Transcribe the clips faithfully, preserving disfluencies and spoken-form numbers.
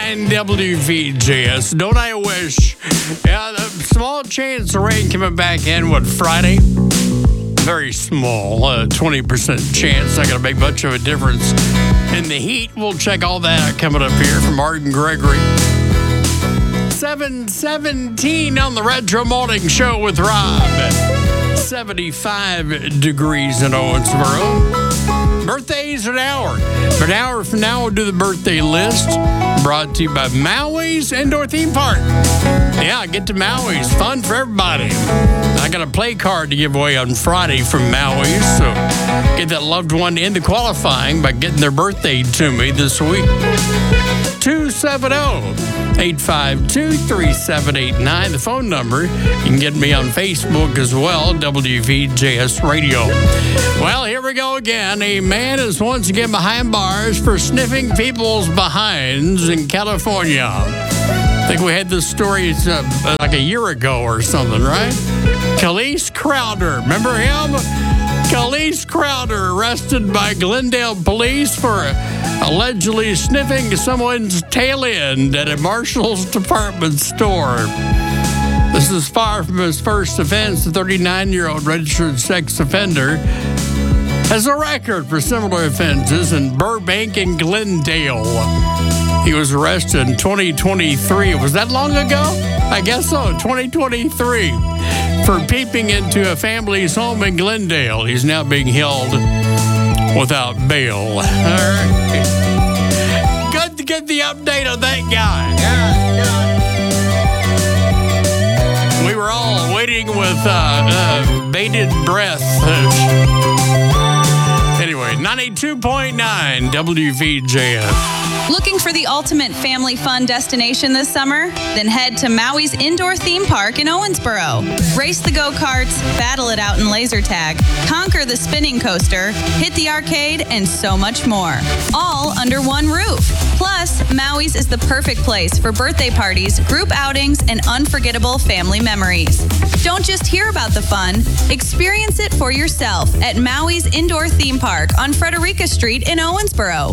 nine W V J S. Don't I wish? Yeah, the small chance of rain coming back in, what, Friday? Very small, uh, twenty percent chance. Not going to make much of a difference in the heat. We'll check all that out coming up here from Martin Gregory. seven seventeen on the Retro Morning Show with Rob. seventy-five degrees in Owensboro. Birthdays an hour. But an hour from now, we'll do the birthday list. Brought to you by Maui's Indoor Theme Park. Yeah, get to Maui's. Fun for everybody. I got a play card to give away on Friday from Maui's. So get that loved one into qualifying by getting their birthday to me this week. two seven zero, eight five two, three seven eight nine. The phone number. You can get me on Facebook as well, W V J S Radio. Well, here we go again. A man is once again behind bars for sniffing people's behinds in California. I think we had this story uh, like a year ago or something, right? Khalees Crowder. Remember him? Khalees Crowder arrested by Glendale police for allegedly sniffing someone's tail end at a Marshall's department store. This is far from his first offense. The thirty-nine-year-old registered sex offender has a record for similar offenses in Burbank and Glendale. He was arrested in twenty twenty-three. Was that long ago? I guess so, twenty twenty-three. For peeping into a family's home in Glendale. He's now being held without bail. All right. Good to get the update on that guy. Yeah, yeah. We were all waiting with uh, uh, bated breath. Anyway, ninety-two point nine W V J S. Looking for the ultimate family fun destination this summer? Then head to Maui's Indoor Theme Park in Owensboro. Race the go-karts, battle it out in laser tag, conquer the spinning coaster, hit the arcade, and so much more. All under one roof. Plus, Maui's is the perfect place for birthday parties, group outings, and unforgettable family memories. Don't just hear about the fun, experience it for yourself at Maui's Indoor Theme Park on Frederica Street in Owensboro.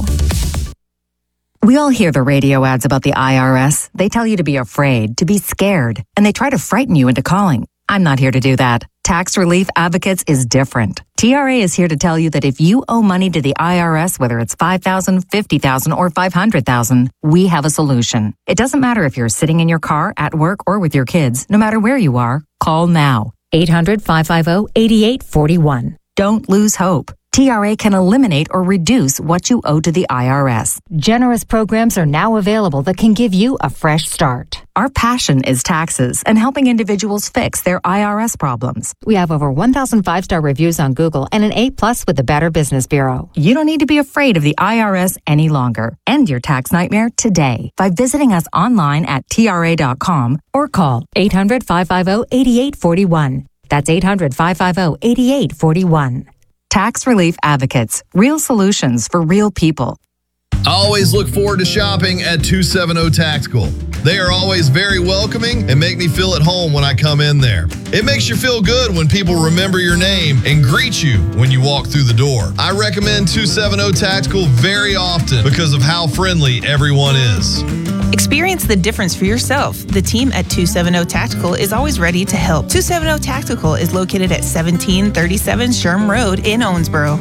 We all hear the radio ads about the I R S. They tell you to be afraid, to be scared, and they try to frighten you into calling. I'm not here to do that. Tax Relief Advocates is different. T R A is here to tell you that if you owe money to the I R S, whether it's five thousand dollars, fifty thousand dollars, or five hundred thousand dollars, we have a solution. It doesn't matter if you're sitting in your car, at work, or with your kids. No matter where you are, call now. eight hundred, five five zero, eight eight four one. Don't lose hope. T R A can eliminate or reduce what you owe to the I R S. Generous programs are now available that can give you a fresh start. Our passion is taxes and helping individuals fix their I R S problems. We have over one thousand five-star reviews on Google and an A plus with the Better Business Bureau. You don't need to be afraid of the I R S any longer. End your tax nightmare today by visiting us online at T R A dot com or call eight hundred, five five zero, eight eight four one. That's eight hundred, five five zero, eight eight four one. Tax Relief Advocates. Real solutions for real people. I always look forward to shopping at two seventy Tactical. They are always very welcoming and make me feel at home when I come in there. It makes you feel good when people remember your name and greet you when you walk through the door. I recommend two seventy Tactical very often because of how friendly everyone is. Experience the difference for yourself. The team at two seventy Tactical is always ready to help. two seventy Tactical is located at seventeen thirty-seven Sherm Road in Owensboro.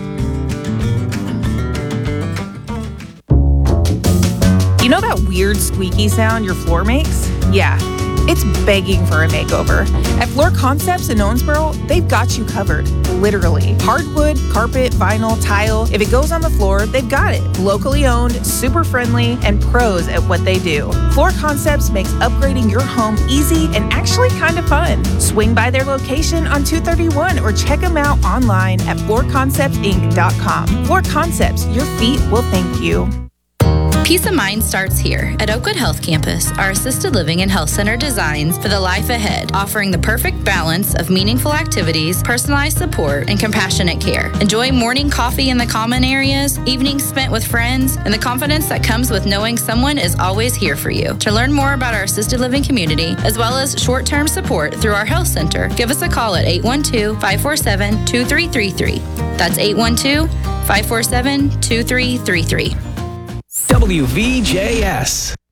You know that weird squeaky sound your floor makes? Yeah, it's begging for a makeover. At Floor Concepts in Owensboro, they've got you covered, literally. Hardwood, carpet, vinyl, tile. If it goes on the floor, they've got it. Locally owned, super friendly, and pros at what they do. Floor Concepts makes upgrading your home easy and actually kind of fun. Swing by their location on two thirty-one or check them out online at floor concepts inc dot com. Floor Concepts, your feet will thank you. Peace of mind starts here. At Oakwood Health Campus, our assisted living and health center designs for the life ahead, offering the perfect balance of meaningful activities, personalized support, and compassionate care. Enjoy morning coffee in the common areas, evenings spent with friends, and the confidence that comes with knowing someone is always here for you. To learn more about our assisted living community, as well as short-term support through our health center, give us a call at eight one two, five four seven, two three three three. That's eight one two, five four seven, two three three three. W V J S.